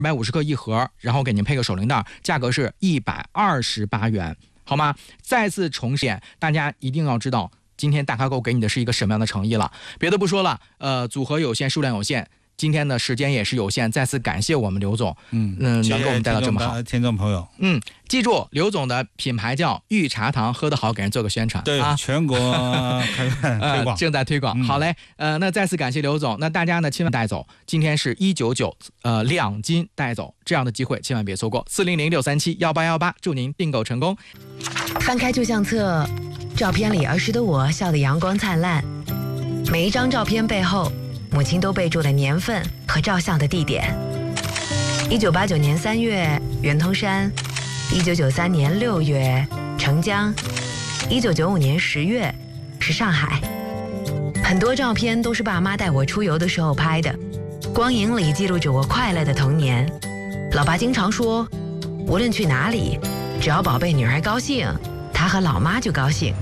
150克一盒，然后给您配个手铃铛，价格是128元，好吗？再次重申，大家一定要知道，今天大咖购给你的是一个什么样的诚意了。别的不说了，组合有限，数量有限。今天的时间也是有限，再次感谢我们刘总，能给我们带到这么好。 听众朋友， 记住刘总的品牌叫御茶堂，喝得好，给人做个宣传。 对啊， 全国推广， 正在推广。好嘞，那再次感谢刘总，那大家呢千万带走，今天是199，2斤带走，这样的机会千万别错过。400-637-1818，祝您订购成功。 翻开旧相册，照片里儿时的我笑得阳光灿烂，每一张照片背后，母亲都备注了年份和照相的地点。1989年3月，圆通山；1993年6月，澄江；1995年10月，是上海。很多照片都是爸妈带我出游的时候拍的，光影里记录着我快乐的童年。老爸经常说，无论去哪里，只要宝贝女儿高兴，他和老妈就高兴。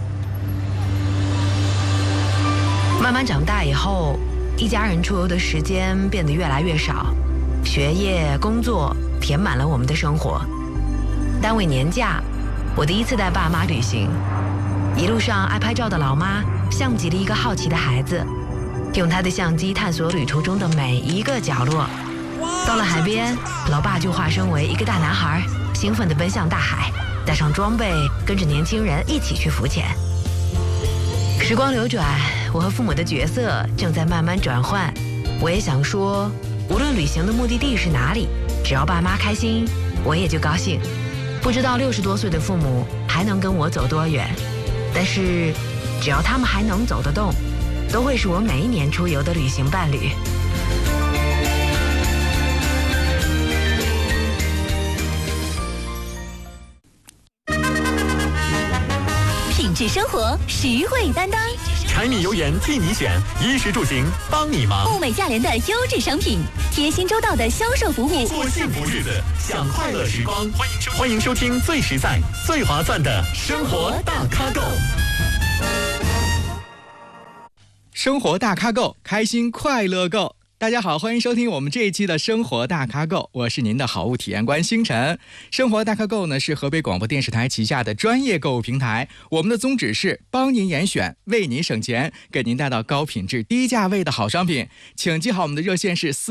慢慢长大以后，一家人出游的时间变得越来越少，学业、工作填满了我们的生活。单位年假，我第一次带爸妈旅行，一路上爱拍照的老妈像极了一个好奇的孩子，用她的相机探索旅途中的每一个角落。到了海边，老爸就化身为一个大男孩，兴奋地奔向大海，带上装备，跟着年轻人一起去浮潜。时光流转，我和父母的角色正在慢慢转换。我也想说，无论旅行的目的地是哪里，只要爸妈开心，我也就高兴。不知道60多岁的父母还能跟我走多远，但是只要他们还能走得动，都会是我每一年出游的旅行伴侣。 品质生活，实惠担当， 柴米油盐替你选，衣食住行帮你忙。 物美价廉的优质商品，贴心周到的销售服务， 过幸福日子，享快乐时光。欢迎收听最实在、最划算的生活大咖购。 生活大咖购，开心快乐购。大家好，欢迎收听我们这一期的生活大咖购，我是您的好物体验官星辰。生活大咖购呢是河北广播电视台旗下的专业购物平台，我们的宗旨是帮您严选，为您省钱，给您带到高品质低价位的好商品。请记好我们的热线是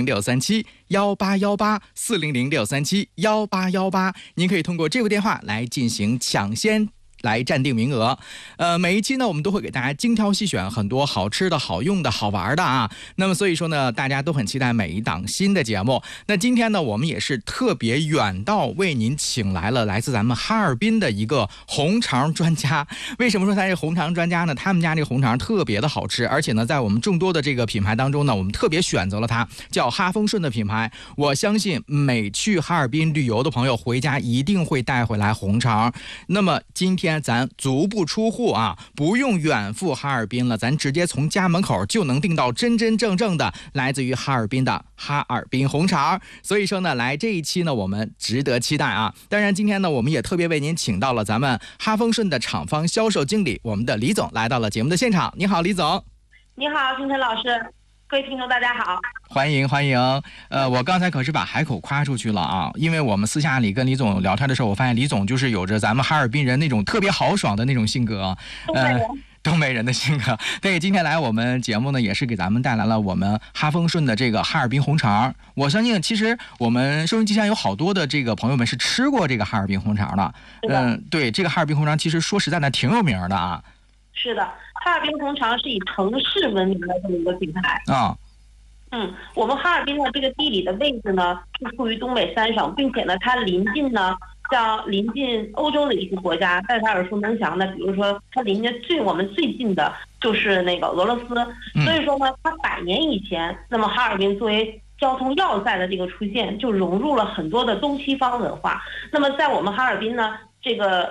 400-637-1818，400-637-1818，您可以通过这部电话来进行抢先来暂定名额。每一期呢我们都会给大家精挑细选很多好吃的好用的好玩的啊，那么所以说呢大家都很期待每一档新的节目。那今天呢我们也是特别远道为您请来了来自咱们哈尔滨的一个红肠专家。为什么说他是红肠专家呢？他们家这个红肠特别的好吃，而且呢在我们众多的这个品牌当中呢，我们特别选择了它，叫哈丰顺的品牌。我相信每去哈尔滨旅游的朋友回家一定会带回来红肠。那么今天咱足不出户啊，不用远赴哈尔滨了，咱直接从家门口就能订到真真正正的来自于哈尔滨的哈尔滨红肠。所以说呢，来这一期呢我们值得期待啊。当然今天呢我们也特别为您请到了咱们哈丰顺的厂方销售经理，我们的李总来到了节目的现场。你好，李总。 你好，星辰老师，各位听众大家好， 欢迎欢迎。我刚才可是把海口夸出去了啊，因为我们私下里跟李总聊天的时候，我发现李总就是有着咱们哈尔滨人那种特别豪爽的那种性格，东北人的性格。对，今天来我们节目呢，也是给咱们带来了我们哈丰顺的这个哈尔滨红肠。我相信其实我们收音机上有好多的这个朋友们是吃过这个哈尔滨红肠的。对，这个哈尔滨红肠其实说实在的挺有名的啊。 是的，哈尔滨红肠是以城市闻名的这么一个品牌啊。我们哈尔滨的这个地理的位置呢，是处于东北3省，并且呢，它临近欧洲的一些国家，大家耳熟能详的，比如说它邻着我们最近的就是那个俄罗斯。所以说呢，它100年以前，那么哈尔滨作为交通要塞的这个出现，就融入了很多的东西方文化。那么在我们哈尔滨呢，这个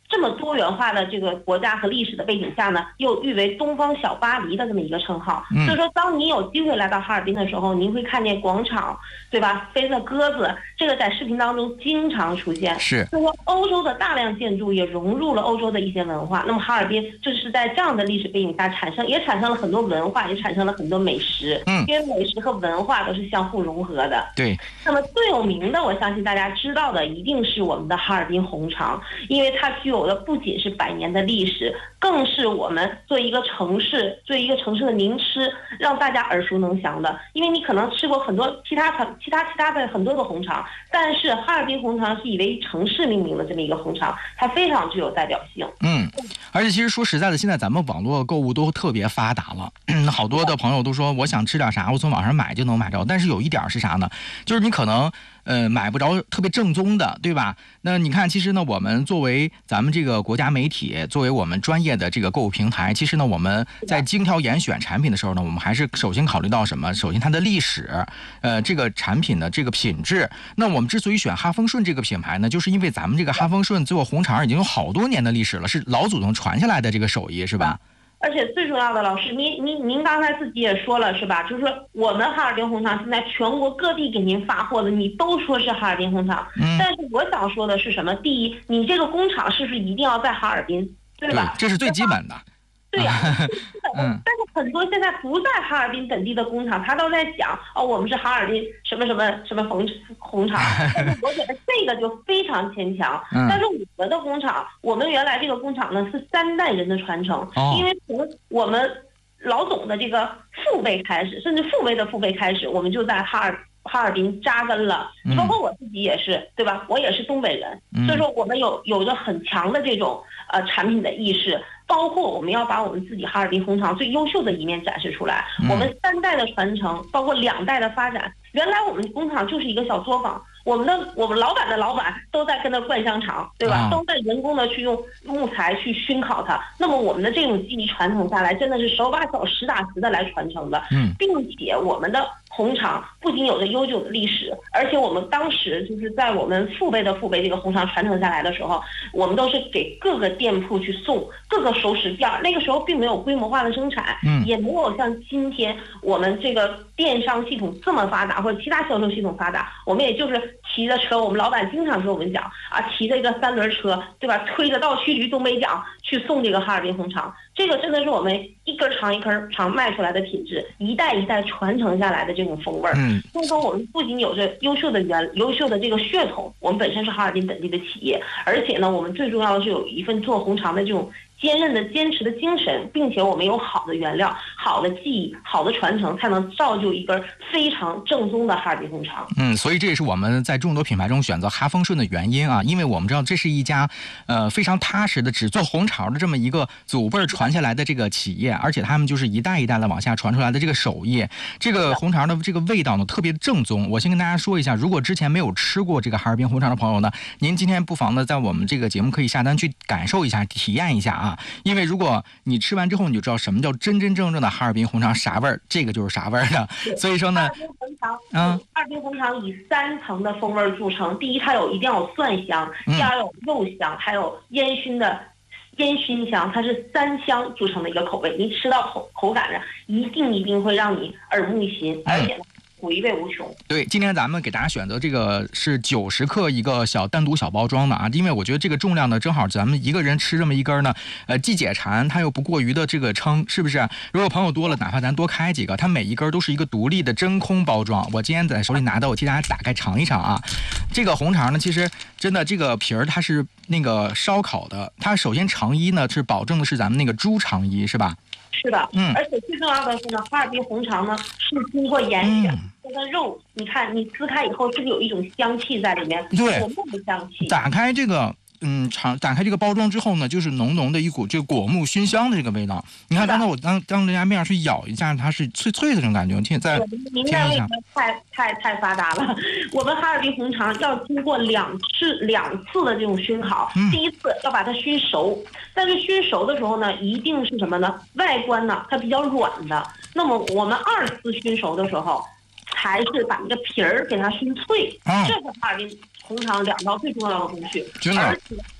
这么多元化的这个国家和历史的背景下呢，又誉为东方小巴黎的这么一个称号。所以说，当您有机会来到哈尔滨的时候，您会看见广场，对吧？飞的鸽子，这个在视频当中经常出现。 是。 所以说，欧洲的大量建筑也融入了欧洲的一些文化。那么哈尔滨就是在这样的历史背景下产生了很多文化，也产生了很多美食。因为美食和文化都是相互融合的。 对。 那么最有名的，我相信大家知道的一定是我们的哈尔滨红肠，因为它具有的不仅是100年的历史，更是我们作为一个城市的名吃，让大家耳熟能详的。因为你可能吃过很多其他的很多的红肠，但是哈尔滨红肠是以为城市命名的这么一个红肠，它非常具有代表性。 而且其实说实在的，现在咱们网络购物都特别发达了，好多的朋友都说我想吃点啥，我从网上买就能买着。但是有一点是啥呢？就是你可能买不着特别正宗的，对吧？那你看，其实呢，我们作为咱们这个国家媒体，作为我们专业的这个购物平台，其实呢，我们在精挑严选产品的时候呢，我们还是首先考虑到什么？首先它的历史，这个产品的这个品质。那我们之所以选哈丰顺这个品牌呢，就是因为咱们这个哈丰顺做红肠已经有好多年的历史了，是老祖宗传下来的这个手艺，是吧？ 而且最重要的，老师，您刚才自己也说了，是吧？就是我们哈尔滨红肠现在全国各地给您发货的，你都说是哈尔滨红肠。但是我想说的是什么？第一，你这个工厂是不是一定要在哈尔滨，对吧？ 对，这是最基本的。 对呀，但是很多现在不在哈尔滨本地的工厂，他都在讲我们是哈尔滨什么红肠，但是我觉得这个就非常牵强。但是我们的工厂，我们原来这个工厂呢是3代人的传承，因为从我们老总的这个父辈开始，甚至父辈的父辈开始，我们就在哈尔滨扎根了。包括我自己也是，对吧？我也是东北人，所以说我们有着很强的这种产品的意识。包括我们要把我们自己哈尔滨红肠最优秀的一面展示出来。我们3代的传承，包括2代的发展。原来我们工厂就是一个小作坊，我们老板的老板都在跟那灌香肠，对吧？都在人工的去用木材去熏烤它。那么我们的这种技艺传承下来，真的是手把手实打实的来传承的。并且我们的红肠不仅有着悠久的历史，而且我们当时就是在我们父辈的父辈这个红肠传承下来的时候，我们都是给各个店铺去送，各个熟食店。那个时候并没有规模化的生产，也没有像今天我们这个电商系统这么发达，或者其他销售系统发达。我们也就是骑着车，我们老板经常跟我们讲骑着一个3轮车，对吧？推着倒驱驴东北角去送这个哈尔滨红肠。这个真的是我们一根肠一根肠卖出来的品质，一代一代传承下来的这种风味儿。所以说我们不仅有着优秀的这个血统，我们本身是哈尔滨本地的企业，而且呢，我们最重要的是有一份做红肠的这种坚韧的坚持的精神，并且我们有好的原料、好的技艺、好的传承，才能造就一根非常正宗的哈尔滨红肠。 所以这也是我们在众多品牌中选择哈丰顺的原因啊，因为我们知道这是一家非常踏实的只做红肠的这么一个祖辈传下来的这个企业，而且他们就是一代一代的往下传出来的这个手艺。这个红肠的这个味道呢特别正宗。我先跟大家说一下，如果之前没有吃过这个哈尔滨红肠的朋友呢，您今天不妨呢在我们这个节目可以下单去感受一下、体验一下啊。因为如果你吃完之后你就知道什么叫真真正正的哈尔滨红肠啥味儿，这个就是啥味儿的。所以说呢， 哈尔滨红肠以3层的风味著称。第一，它一定要有蒜香；第二，有肉香，还有烟熏香，它是3香组成的一个口味。你吃到口感上，一定会让你耳目一新，而且回味无穷。 对，今天咱们给大家选择这个是90克一个单独小包装的啊，因为我觉得这个重量呢，正好咱们一个人吃这么一根呢，既解馋，它又不过于的这个撑，是不是？如果朋友多了，哪怕咱多开几个，它每一根都是一个独立的真空包装。我今天在手里拿到，我替大家打开尝一尝啊。这个红肠呢，其实真的这个皮儿它是那个烧烤的，它首先肠衣呢是保证的是咱们那个猪肠衣，是吧？ 是的，而且最重要的是呢，哈尔滨红肠呢是经过严选，这个肉，你看你撕开以后，是不是有一种香气在里面？ 对， 果木的香气。 打开这个打开这个包装之后呢，就是浓浓的一股这个果木熏香的这个味道。你看，刚才我当人家面去咬一下，它是脆脆的这种感觉。 您这味道太发达了。我们哈尔滨红肠要经过两次的这种熏烤，第一次要把它熏熟，但是熏熟的时候呢，一定是什么呢？外观呢它比较软的。那么我们2次熏熟的时候，才是把那个皮儿给它熏脆。这是哈尔滨红肠2道最重要的工序。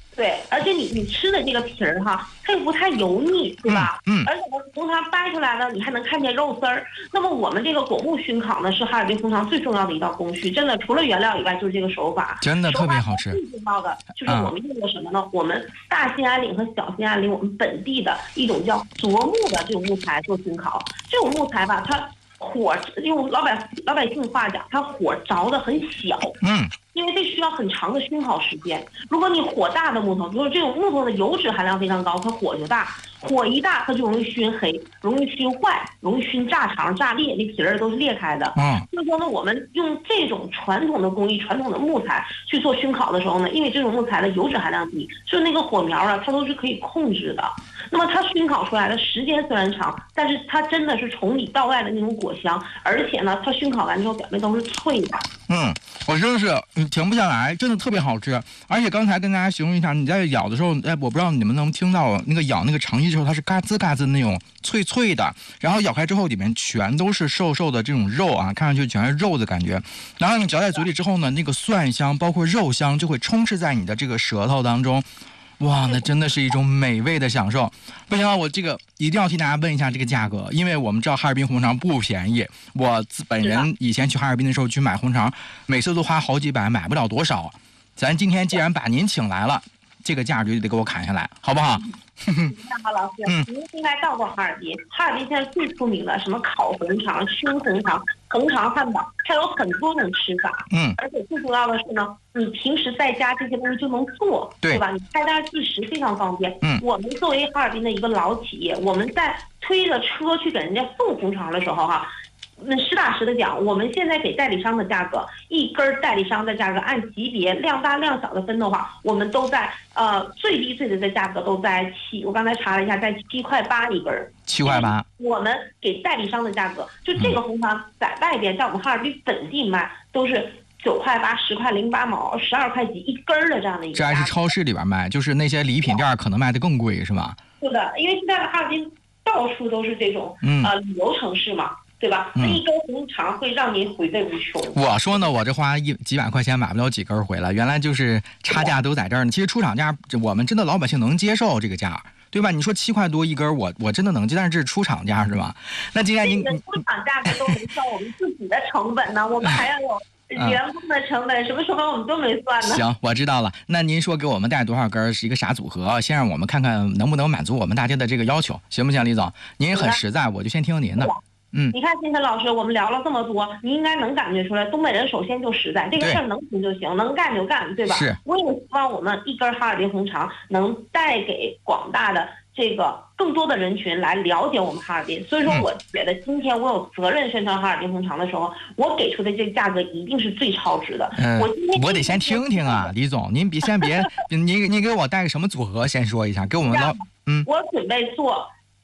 对，而且你吃的这个皮儿哈，它又不太油腻，对吧？而且呢，红肠掰出来呢，你还能看见肉丝儿。那么我们这个果木熏烤呢，是哈尔滨红肠最重要的一道工序。真的，除了原料以外，就是这个手法， 真的特别好吃。 最重要的就是我们用的什么呢？我们大兴安岭和小兴安岭，我们本地的一种叫柞木的这种木材做熏烤。这种木材吧，它火用老百姓话讲，它火着的很小。因为这需要很长的熏烤时间。如果你火大的木头，比如说这种木头的油脂含量非常高，它火就大，火一大它就容易熏黑，容易熏坏，容易熏炸肠、炸裂，那皮儿都是裂开的。所以说呢，我们用这种传统的工艺、传统的木材去做熏烤的时候呢，因为这种木材的油脂含量低，所以那个火苗啊，它都是可以控制的。那么它熏烤出来的时间虽然长，但是它真的是从里到外的那种果香，而且呢，它熏烤完之后表面都是脆的。 我真的是停不下来，真的特别好吃。而且刚才跟大家形容一下，你在咬的时候，我不知道你们能听到那个咬那个肠衣的时候，它是嘎吱嘎吱那种脆脆的，然后咬开之后里面全都是瘦瘦的这种肉啊，看上去全是肉的感觉。然后你嚼在嘴里之后呢，那个蒜香包括肉香就会充斥在你的这个舌头当中。哇，那真的是一种美味的享受。不行，我这个一定要替大家问一下这个价格，因为我们知道哈尔滨红肠不便宜。我本人以前去哈尔滨的时候去买红肠，每次都花好几百，买不了多少。咱今天既然把您请来了，这个价就得给我砍下来，好不好？ 那老师，您应该到过哈尔滨。哈尔滨现在最出名的什么烤红肠、熏红肠、横肠汉堡，它有很多种吃法。而且最重要的是呢，你平时在家这些东西就能做，对吧？你开单计时非常方便。我们作为哈尔滨的一个老企业，我们在推着车去给人家送红肠的时候哈。实打实的讲，我们现在给代理商的价格，一根代理商的价格按级别量大量小的分的话，我们都在最低的价格都在我刚才查了一下，在7.8块一根。 7.8块。我们给代理商的价格，就这个红肠在外边，在我们哈尔滨本地卖都是9.8块、10块08毛、12块几一根的这样的一个。 这还是超市里边卖，就是那些礼品店可能卖的更贵，是吧？ 是的，因为现在的哈尔滨到处都是这种旅游城市嘛。对吧？那一根红肠会让您回味无穷。 我说呢，我这花几百块钱买不了几根回来，原来就是差价都在这儿呢。其实出厂价我们真的老百姓能接受这个价，对吧？你说7块多一根，我真的能接，但是这是出厂价是吧？那既然您出厂价格都没算我们自己的成本呢，我们还要有员工的成本，什么成本我们都没算呢。 行，我知道了。那您说给我们带多少根是一个啥组合？先让我们看看能不能满足我们大家的这个要求，行不行，李总？您很实在，我就先听您的。 你看金晨老师，我们聊了这么多，你应该能感觉出来，东北人首先就实在，这个事儿能行就行，能干就干，对吧？ 是。 我也希望我们一根哈尔滨红肠能带给广大的这个更多的人群来了解我们哈尔滨。所以说，我觉得今天我有责任宣传哈尔滨红肠的时候，我给出的这个价格一定是最超值的。 我得先听听啊，李总，您先别，您给我带个什么组合，先说一下，给我们我准备做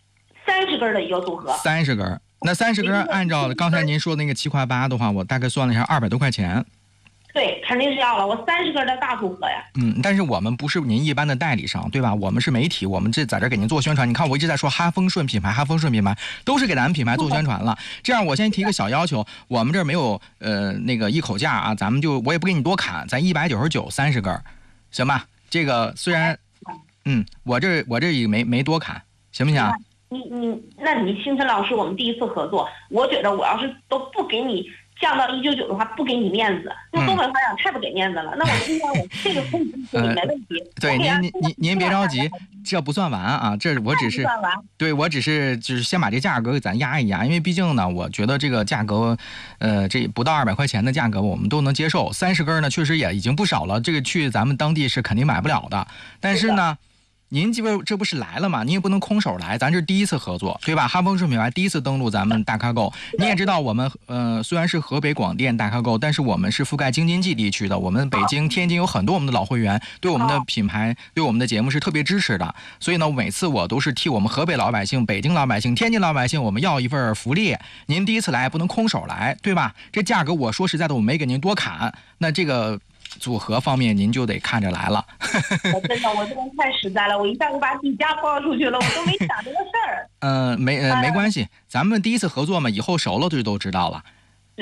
30根的一个组合。 30根。那30根按照刚才您说的那个7.8块的话，我大概算了一下200多块钱。 对，肯定是要了。我30根的大组合呀。 但是我们不是您一般的代理商，对吧？我们是媒体，我们在这给您做宣传。你看我一直在说哈丰顺品牌，哈丰顺品牌都是给咱们品牌做宣传了。这样我先提个小要求，我们这儿没有那个一口价啊，咱们我也不给你多砍，咱199 30根，行吧？这个虽然我这也没多砍，行不行？ 那你星辰老师，我们第一次合作，我觉得我要是都不给你降到199的话，不给你面子。用东北话讲，太不给面子了。那我今天我这个可以给你没问题。 对，您别着急，这不算完啊，这我只是我只是就是先把这价格给咱压一压，因为毕竟呢，我觉得这个价格，这不到200块钱的价格我们都能接受。30根呢，确实也已经不少了，这个去咱们当地是肯定买不了的。但是呢。您这不是来了吗？您也不能空手来，咱这是第一次合作，对吧？哈丰顺品牌第一次登陆咱们大咖购，你也知道我们虽然是河北广电大咖购，但是我们是覆盖京津冀地区的，我们北京、天津有很多我们的老会员，对我们的品牌、对我们的节目是特别支持的。所以呢，每次我都是替我们河北老百姓、北京老百姓、天津老百姓，我们要一份福利。您第一次来不能空手来，对吧？这价格我说实在的，我没给您多砍，那这个。组合方面您就得看着来了。 我真的，我这边太实在了，我一下就把底价报出去了，我都没想这个事儿。 没关系，咱们第一次合作嘛，以后熟了就都知道了。 是，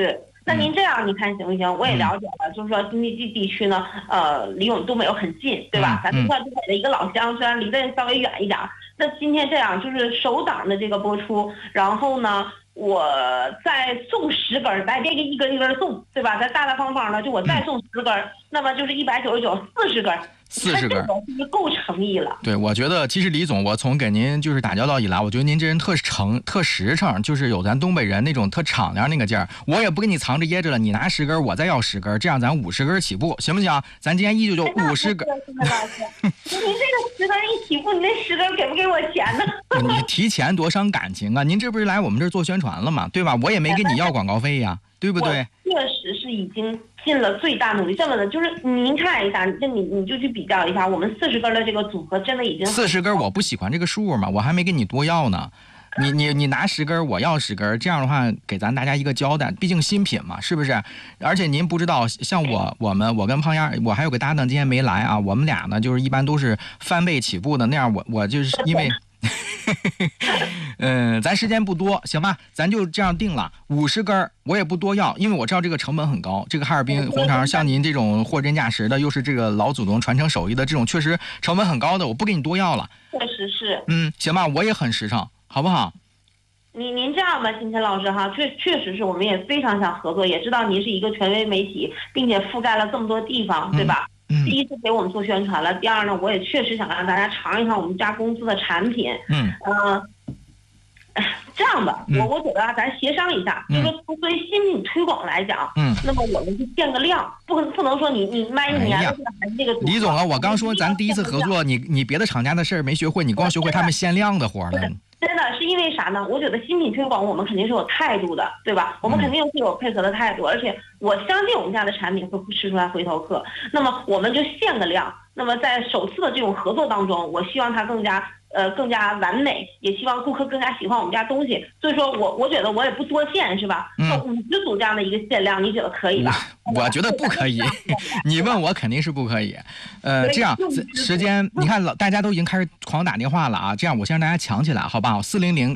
那您这样你看行不行？我也了解了，就是说京津冀地区呢，离我们东北又很近，对吧？咱们算东北的一个老乡，虽然离得稍微远一点。那今天这样就是首档的这个播出，然后呢，我再送10根，咱这个一根一根送，对吧？咱大大方方的，就我再送10根，那么就是199，40根。 40根就够诚意了。 对，我觉得其实李总，我从给您就是打交道以来，我觉得您这人特实诚，就是有咱东北人那种特敞亮那个劲儿。我也不给你藏着掖着了，你拿10根，我再要10根，这样咱50根起步，行不行？咱今天199 50根。 您这个10根一起步，你那10根给不给我钱呢？ 你提钱多伤感情啊！您这不是来我们这儿做宣传了吗？对吧？我也没给你要广告费呀，对不对？ 确实是已经尽了最大努力。这么的，就是您看一下，你就去比较一下，我们40根的这个组合真的已经 40根，我不喜欢这个数嘛，我还没给你多要呢。你拿10根，我要10根，这样的话给咱大家一个交代，毕竟新品嘛，是不是？而且您不知道，像我跟胖丫，我还有个搭档今天没来啊，我们俩呢就是一般都是翻倍起步的，那样我就是因为。咱时间不多，行吧？咱就这样定了，50根我也不多要，因为我知道这个成本很高。这个哈尔滨红肠，像您这种货真价实的，又是这个老祖宗传承手艺的这种，确实成本很高的，我不给你多要了。 确实是。 行吧，我也很实诚，好不好？ 您这样吧，金晨老师哈，确实是我们也非常想合作，也知道您是一个权威媒体，并且覆盖了这么多地方，对吧？第一次给我们做宣传了，第二呢，我也确实想让大家尝一尝我们家公司的产品。这样吧，我觉得咱协商一下，就是说作为新品推广来讲，那么我们就限个量，不能说你卖1年还是这个。 李总啊，我刚说咱第一次合作，你别的厂家的事儿没学会，你光学会他们限量的活了。 真的是因为啥呢？我觉得新品推广我们肯定是有态度的，对吧？我们肯定是有配合的态度，而且我相信我们家的产品会吃出来回头客。那么我们就限个量。那么在首次的这种合作当中，我希望它更加完美，也希望顾客更加喜欢我们家东西。所以说我觉得我也不多限，是吧？50组这样的一个限量，你觉得可以吧？ 我觉得不可以。你问我肯定是不可以。这样时间你看大家都已经开始狂打电话了啊！这样我先让大家抢起来，好不好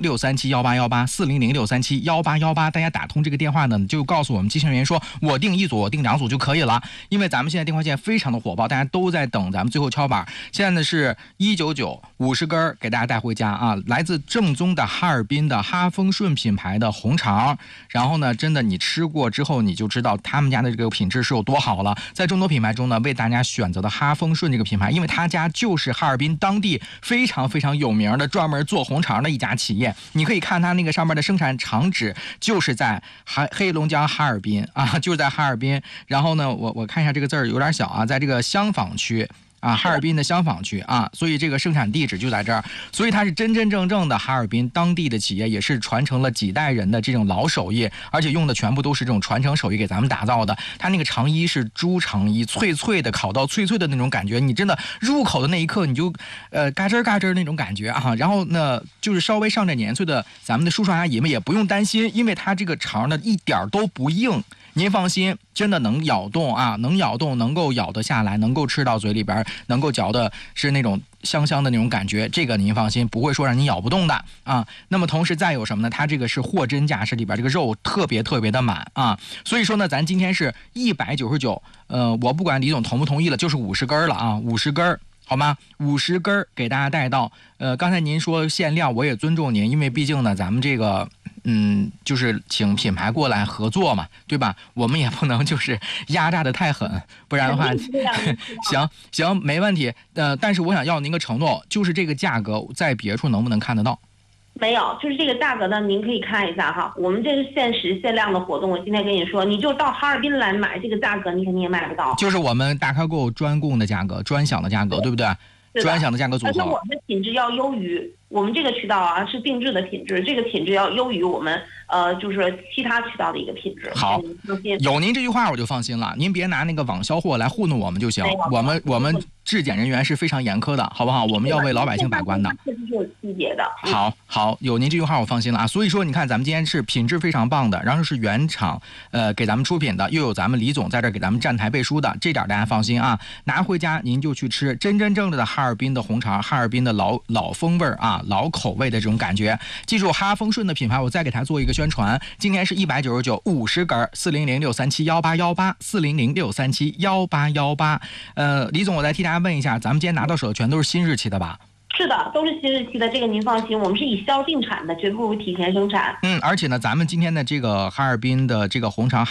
？400-637-1818，400-637-1818，大家打通这个电话呢，就告诉我们机器人员说，我订1组，我订2组就可以了。因为咱们现在电话线非常的火爆，大家都在等咱们最后敲板。现在呢是199 50根给大家带回家啊！来自正宗的哈尔滨的哈丰顺品牌的红肠，然后呢，真的你吃过之后你就知道他们家的这个品质是有多好了。在众多品牌中呢，为大家选择的哈丰顺这个品牌，因为他家就是哈尔滨当地非常非常有名的专门做红肠的一家企业。你可以看它那个上面的生产厂址就是在黑龙江哈尔滨啊，就是在哈尔滨。然后呢，我看一下这个字儿有点小啊，在这个香坊区。哈尔滨的香坊区啊，所以这个生产地址就在这儿，所以它是真真正正的哈尔滨当地的企业，也是传承了几代人的这种老手艺，而且用的全部都是这种传承手艺给咱们打造的。它那个肠衣是猪肠衣，脆脆的，烤到脆脆的那种感觉，你真的入口的那一刻你就嘎吱嘎吱那种感觉啊。然后呢，就是稍微上点年岁的咱们的叔叔阿姨们也不用担心，因为它这个肠呢一点都不硬。您放心，真的能咬动啊，能咬动，能够咬得下来，能够吃到嘴里边，能够嚼的是那种香香的那种感觉，这个您放心，不会说让你咬不动的啊。那么同时再有什么呢？它这个是货真价实，里边这个肉特别特别的满啊。所以说呢，咱今天是199，我不管李总同不同意了，就是50根了啊，50根。好吗？50根给大家带到。刚才您说限量，我也尊重您，因为毕竟呢，咱们这个就是请品牌过来合作嘛，对吧？我们也不能就是压榨的太狠，不然的话，行，没问题。但是我想要您个承诺，就是这个价格在别处能不能看得到？ 没有，就是这个价格呢，您可以看一下哈，我们这是限时限量的活动。我今天跟你说，你就到哈尔滨来买，这个价格你肯定也买不到。 就是我们大开购专供的价格，专享的价格，对不对？专享的价格组合。 而且我们的品质要优于我们这个渠道啊，是定制的品质，这个品质要优于我们就是其他渠道的一个品质。 好，有您这句话我就放心了，您别拿那个网销货来糊弄我们就行。我们质检人员是非常严苛的，好不好？我们要为老百姓把关的。 确实是有细节的。 好，有您这句话我放心了啊。所以说，你看咱们今天是品质非常棒的，然后是原厂给咱们出品的，又有咱们李总在这给咱们站台背书的，这点大家放心啊。拿回家您就去吃真真正正的哈尔滨的红肠，哈尔滨的老风味啊。 啊，老口味的这种感觉。记住哈丰顺的品牌，我再给它做一个宣传，今天是199 50根，400-637-1818，400-637-1818。李总，我再替大家问一下，咱们今天拿到手的全都是新日期的吧？ 是的，都是新日期的，这个您放心，我们是以销定产的，绝不提前生产。 而且呢，咱们今天的这个哈尔滨的这个红肠